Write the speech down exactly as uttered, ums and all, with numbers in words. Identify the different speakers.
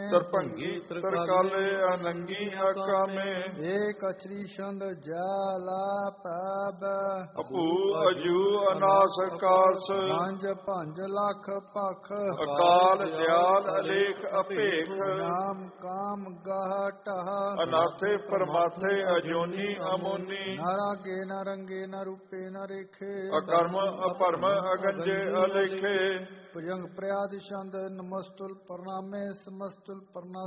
Speaker 1: ਤਰਭੰਗੀ ਤਰਕਾਲੇ ਅਨੰਗੀ ਅਕਾਮੇ
Speaker 2: ਏਕ ਅਚਰੀ ਛੰਦ ਜਾਲਾ ਪੈਬ
Speaker 1: ਅਭੂ ਅਜੂ ਅਨਾਸ ਕਾਸ
Speaker 2: ਪੰਜ ਭੰਜ ਲੱਖ ਭਖ
Speaker 1: ਅਕਾਲ ਦਿਆਲ ਅਲੇਖ ਅਭੇਖ
Speaker 2: ਨਾਮ ਕਾਮ ਗਾਹ ਟਹ
Speaker 1: ਅਨਾਥੇ ਪਰਮਾਥੇ ਅਜੋਨੀ ਅਮੋਨੀ
Speaker 2: ਨਾਰਾਗੇ ਨ ਰੰਗੇ ਨ ਰੂਪੇ ਨ ਰੇਖੇ
Speaker 1: ਅਕਰਮ ਅਪਰਮ ਅਗੰਜੇ ਅਲੇਖੇ
Speaker 2: ਭੁਜੰਗ ਪ੍ਰਿਆਦਿ ਛੰਦ ਨਮਸਤੁਲ ਪ੍ਰਣਾਮੇ ਸਮਸਤੁਲ ਪ੍ਰਣਾ